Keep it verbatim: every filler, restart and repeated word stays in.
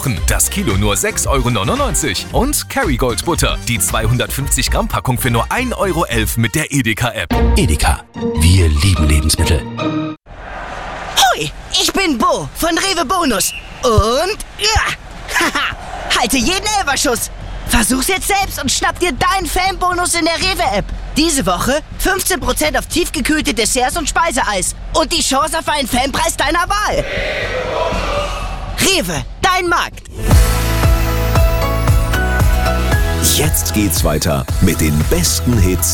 kochen. Das Kilo nur sechs Euro neunundneunzig. Und Kerrygold Butter. Die zweihundertfünfzig Gramm Packung für nur ein Euro elf mit der Edeka-App. Edeka. Wir lieben Lebensmittel. Hoi, ich bin Bo von Rewe Bonus. Und ja, haha, halte jeden Elferschuss. Versuch's jetzt selbst und schnapp dir deinen Fanbonus in der Rewe-App. Diese Woche fünfzehn Prozent auf tiefgekühlte Desserts und Speiseeis. Und die Chance auf einen Fanpreis deiner Wahl. Rewe, dein Markt. Jetzt geht's weiter mit den besten Hits